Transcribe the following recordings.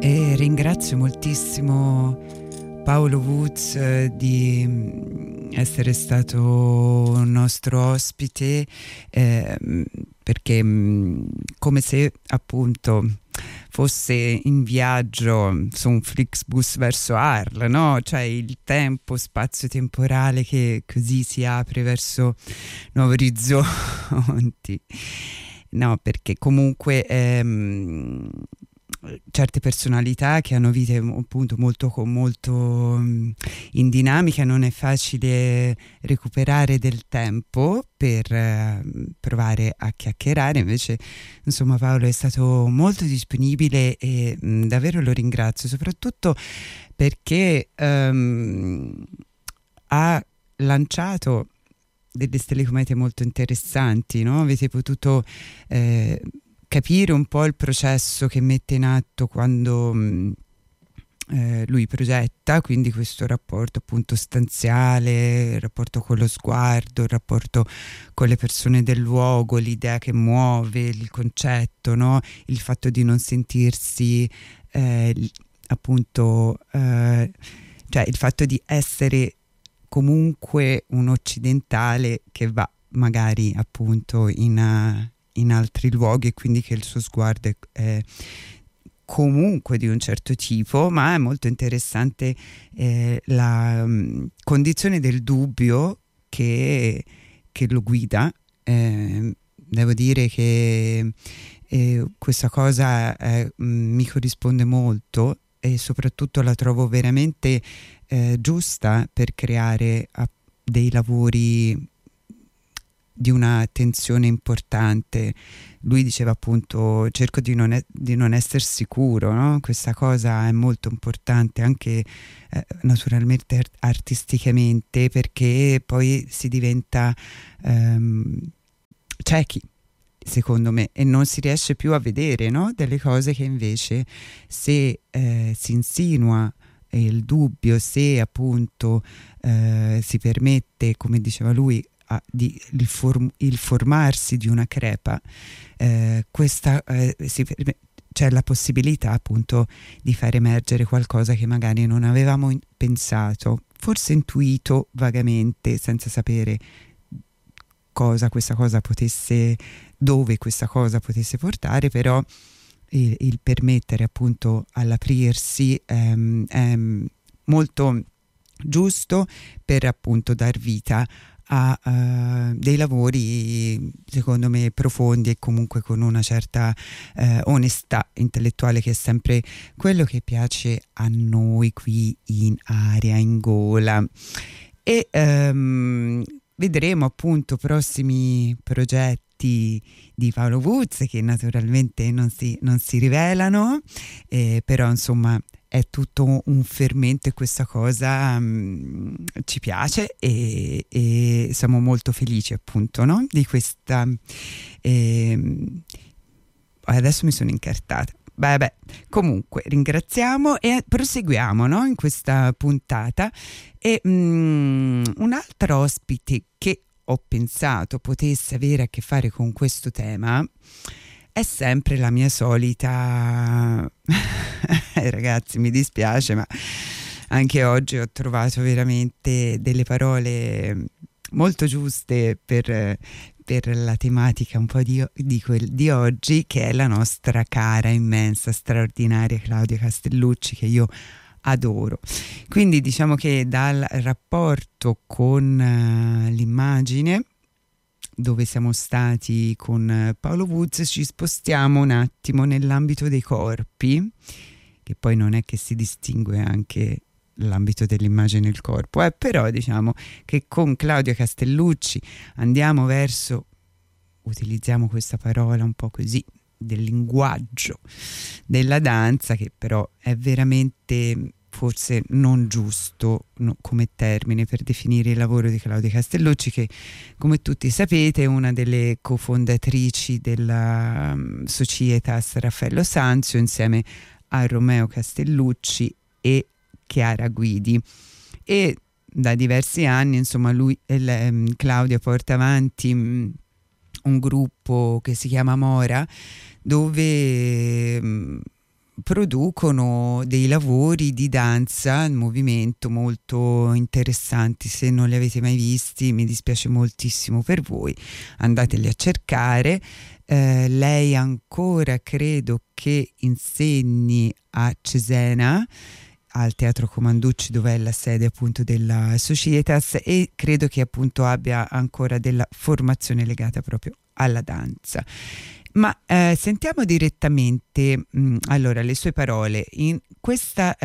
E ringrazio moltissimo Paolo Woods di essere stato nostro ospite, perché come se appunto fosse in viaggio su un Flixbus verso Arles, no? Cioè il tempo, spazio temporale che così si apre verso nuovi orizzonti. No, perché comunque certe personalità che hanno vite appunto molto in dinamica, non è facile recuperare del tempo per provare a chiacchierare. Invece insomma Paolo è stato molto disponibile e davvero lo ringrazio, soprattutto perché ha lanciato delle stelle comete molto interessanti, no? Avete potuto capire un po' il processo che mette in atto quando lui progetta, quindi questo rapporto appunto stanziale, il rapporto con lo sguardo, il rapporto con le persone del luogo, l'idea che muove, il concetto, no? Il fatto di non sentirsi appunto cioè il fatto di essere comunque un occidentale che va magari appunto in altri luoghi, e quindi che il suo sguardo è comunque di un certo tipo, ma è molto interessante la condizione del dubbio che lo guida. Devo dire che questa cosa mi corrisponde molto, e soprattutto la trovo veramente giusta per creare dei lavori di una tensione importante. Lui diceva appunto: cerco di non essere sicuro, no? Questa cosa è molto importante anche naturalmente artisticamente, perché poi si diventa ciechi, secondo me, e non si riesce più a vedere, no? Delle cose che invece, se si insinua il dubbio, se appunto si permette, come diceva lui, il formarsi di una crepa, c'è la possibilità appunto di far emergere qualcosa che magari non avevamo pensato, forse intuito vagamente, senza sapere dove questa cosa potesse portare, però il permettere appunto all'aprirsi è molto giusto per appunto dar vita a dei lavori secondo me profondi, e comunque con una certa onestà intellettuale, che è sempre quello che piace a noi qui in Area in Gola. E vedremo appunto prossimi progetti di Paolo Woods, che naturalmente non si rivelano, però insomma è tutto un fermento, e questa cosa ci piace, e siamo molto felici appunto, no? Di questa adesso mi sono incartata. Beh, comunque ringraziamo e proseguiamo, no? In questa puntata, e un altro ospite che ho pensato potesse avere a che fare con questo tema è sempre la mia solita ragazzi, mi dispiace, ma anche oggi ho trovato veramente delle parole molto giuste per la tematica un po' di oggi, che è la nostra cara, immensa, straordinaria Claudia Castellucci, che io adoro. Quindi diciamo che dal rapporto con l'immagine, dove siamo stati con Paolo Woods, ci spostiamo un attimo nell'ambito dei corpi, che poi non è che si distingue anche l'ambito dell'immagine e il corpo, però diciamo che con Claudia Castellucci andiamo verso, utilizziamo questa parola un po' così, del linguaggio della danza, che però è veramente forse non giusto come termine per definire il lavoro di Claudia Castellucci, che come tutti sapete è una delle cofondatrici della Societas Raffaello Sanzio, insieme a Romeo Castellucci e Chiara Guidi. E da diversi anni insomma Claudia porta avanti un gruppo che si chiama Mora, dove producono dei lavori di danza in movimento molto interessanti. Se non li avete mai visti, mi dispiace moltissimo per voi, andateli a cercare. Lei ancora credo che insegni a Cesena, al Teatro Comanducci, dove è la sede appunto della Societas, e credo che appunto abbia ancora della formazione legata proprio alla danza. Ma sentiamo direttamente allora le sue parole. In questo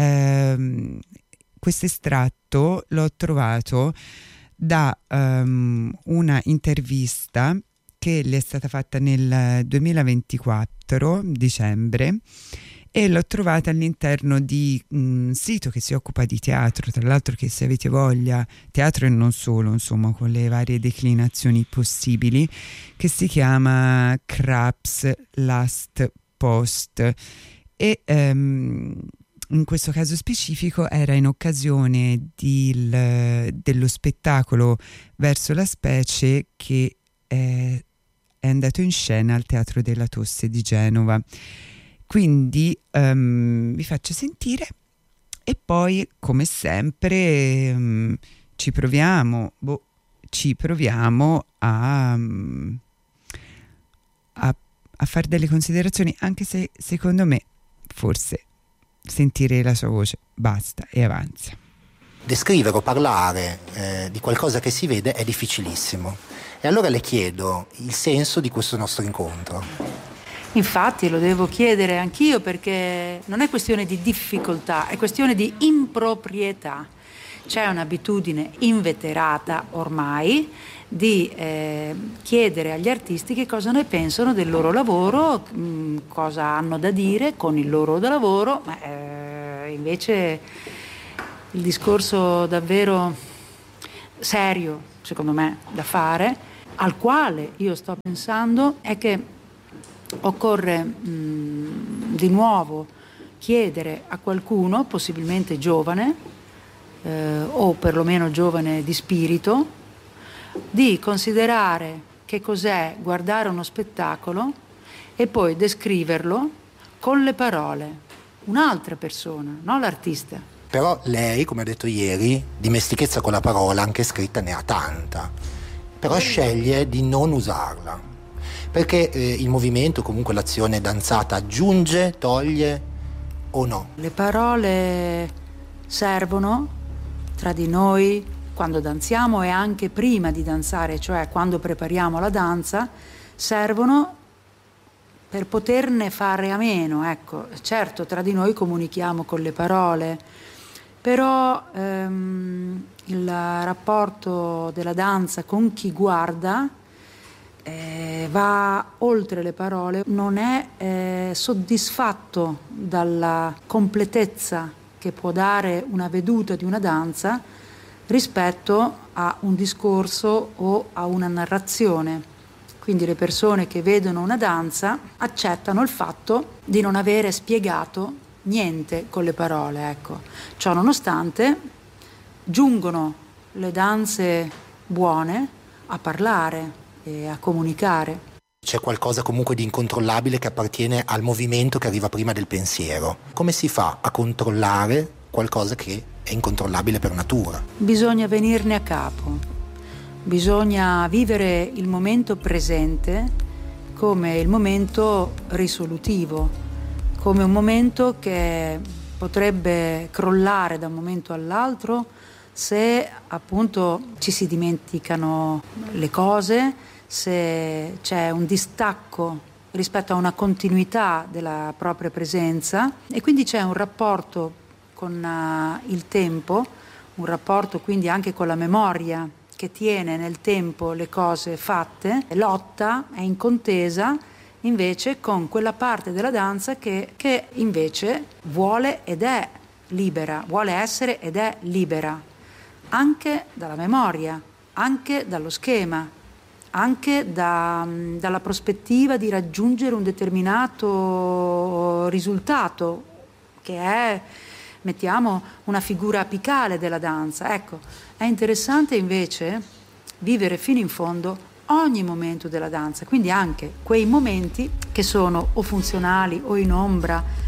estratto l'ho trovato da una intervista che le è stata fatta nel 2024, dicembre, e l'ho trovata all'interno di un sito che si occupa di teatro, tra l'altro, che se avete voglia, teatro e non solo, insomma, con le varie declinazioni possibili, che si chiama Craps Last Post. E in questo caso specifico era in occasione dello spettacolo Verso la specie, che è andato in scena al Teatro della Tosse di Genova. Quindi vi faccio sentire e poi, come sempre, ci proviamo a fare delle considerazioni, anche se secondo me forse sentire la sua voce basta e avanza. Descrivere o parlare di qualcosa che si vede è difficilissimo, e allora le chiedo il senso di questo nostro incontro. Infatti lo devo chiedere anch'io, perché non è questione di difficoltà, è questione di improprietà. C'è un'abitudine inveterata ormai di chiedere agli artisti che cosa ne pensano del loro lavoro, cosa hanno da dire con il loro lavoro, ma invece il discorso davvero serio, secondo me, da fare, al quale io sto pensando, è che occorre di nuovo chiedere a qualcuno, possibilmente giovane, o perlomeno giovane di spirito, di considerare che cos'è guardare uno spettacolo e poi descriverlo con le parole. Un'altra persona, non l'artista. Però lei, come ha detto ieri, dimestichezza con la parola, anche scritta, ne ha tanta. Però sceglie di non usarla. Perché il movimento, comunque l'azione danzata, aggiunge, toglie o no? Le parole servono tra di noi quando danziamo e anche prima di danzare, cioè quando prepariamo la danza, servono per poterne fare a meno. Ecco, certo, tra di noi comunichiamo con le parole, però il rapporto della danza con chi guarda va oltre le parole, non è soddisfatto dalla completezza che può dare una veduta di una danza rispetto a un discorso o a una narrazione. Quindi le persone che vedono una danza accettano il fatto di non avere spiegato niente con le parole, ecco. Ciò nonostante giungono le danze buone a parlare e a comunicare. C'è qualcosa comunque di incontrollabile che appartiene al movimento che arriva prima del pensiero. Come si fa a controllare qualcosa che è incontrollabile per natura? Bisogna venirne a capo, bisogna vivere il momento presente come il momento risolutivo, come un momento che potrebbe crollare da un momento all'altro se appunto ci si dimenticano le cose, se c'è un distacco rispetto a una continuità della propria presenza, e quindi c'è un rapporto con il tempo, un rapporto quindi anche con la memoria che tiene nel tempo le cose fatte, lotta, è in contesa invece con quella parte della danza che invece vuole ed è libera, vuole essere ed è libera, anche dalla memoria, anche dallo schema, anche dalla prospettiva di raggiungere un determinato risultato che è, mettiamo, una figura apicale della danza. Ecco, è interessante invece vivere fino in fondo ogni momento della danza, quindi anche quei momenti che sono o funzionali o in ombra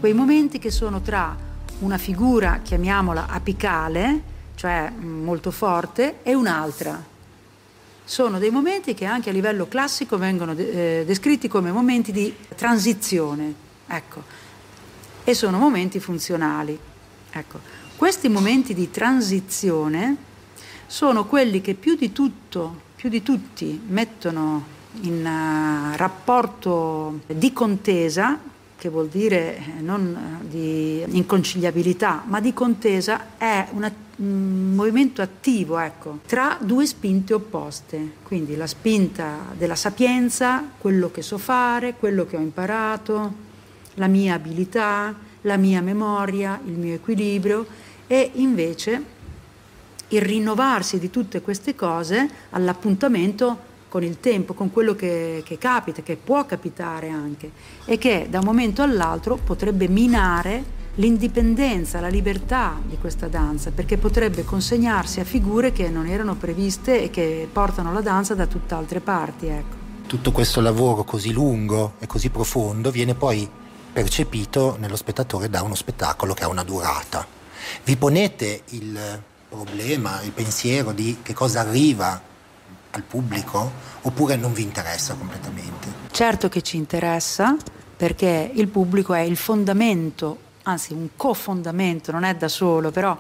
quei momenti che sono tra una figura, chiamiamola apicale, cioè molto forte, e un'altra. Sono dei momenti che anche a livello classico vengono descritti come momenti di transizione, ecco, e sono momenti funzionali. Ecco, questi momenti di transizione sono quelli che più di tutti mettono in rapporto di contesa, che vuol dire non di inconciliabilità, ma di contesa, è un movimento attivo, ecco, tra due spinte opposte. Quindi la spinta della sapienza, quello che so fare, quello che ho imparato, la mia abilità, la mia memoria, il mio equilibrio, e invece il rinnovarsi di tutte queste cose all'appuntamento con il tempo, con quello che capita, che può capitare anche, e che da un momento all'altro potrebbe minare l'indipendenza, la libertà di questa danza, perché potrebbe consegnarsi a figure che non erano previste e che portano la danza da tutt'altre parti, ecco. Tutto questo lavoro così lungo e così profondo viene poi percepito nello spettatore da uno spettacolo che ha una durata. Vi ponete il problema, il pensiero di che cosa arriva al pubblico, oppure non vi interessa completamente? Certo che ci interessa, perché il pubblico è il fondamento, anzi un cofondamento, non è da solo, però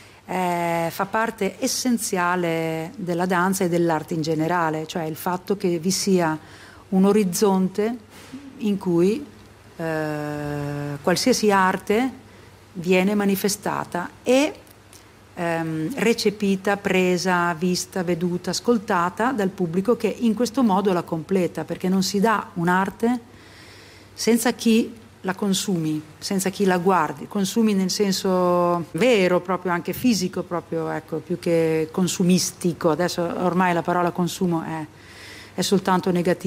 fa parte essenziale della danza e dell'arte in generale, cioè il fatto che vi sia un orizzonte in cui qualsiasi arte viene manifestata e recepita, presa, vista, veduta, ascoltata dal pubblico, che in questo modo la completa, perché non si dà un'arte senza chi la consumi, senza chi la guardi. Consumi nel senso vero, proprio anche fisico, proprio, ecco, più che consumistico. Adesso ormai la parola consumo è soltanto negativa.